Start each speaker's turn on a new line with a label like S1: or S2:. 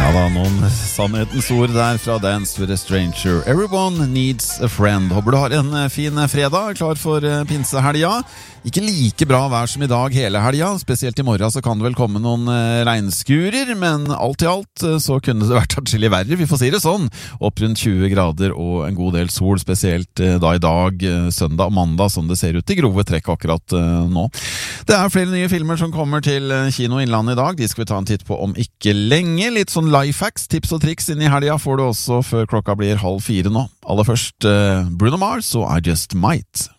S1: Ja da, noen sannhetens ord der fra Dance with a Stranger. Everyone needs a friend. Håper du har en fin fredag, klar for pinsehelga. Ikke like bra vær som i dag hele helga, spesielt i morgen så kan det vel komme noen regnskurer, men alt i alt så kunne det vært atskillig verre, vi får si det sånn. Opp rundt 20 grader og en god del sol, spesielt da i dag, søndag og mandag, som det ser ut i grove trekk akkurat nå. Det er flere nye filmer som kommer til Kino Innlandet i dag, de skal vi ta en titt på om ikke lenge. Litt sånn lifehacks, tips og triks inn i helga får du også før klokka blir 3:30 nå. Aller først Bruno Mars og I Just Might.